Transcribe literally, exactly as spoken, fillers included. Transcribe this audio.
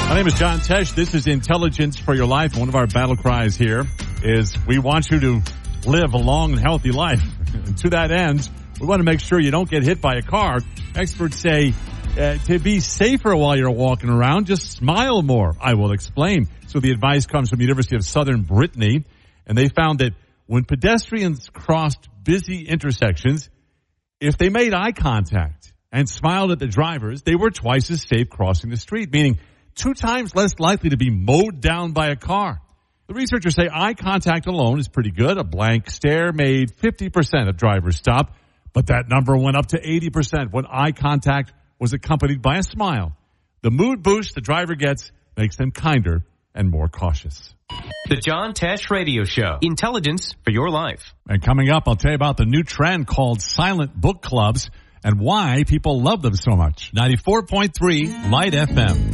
My name is John Tesh. This is Intelligence for Your Life. One of our battle cries here is we want you to live a long and healthy life. And to that end, we want to make sure you don't get hit by a car. Experts say uh, to be safer while you're walking around, just smile more. I will explain. So the advice comes from the University of Southern Brittany, and they found that when pedestrians crossed busy intersections, if they made eye contact and smiled at the drivers, they were twice as safe crossing the street, meaning two times less likely to be mowed down by a car. The researchers say eye contact alone is pretty good. A blank stare made fifty percent of drivers stop, but that number went up to eighty percent when eye contact was accompanied by a smile. The mood boost the driver gets makes them kinder and more cautious. The John Tesh Radio Show. Intelligence for your life. And coming up, I'll tell you about the new trend called silent book clubs and why people love them so much. ninety-four point three Light F M.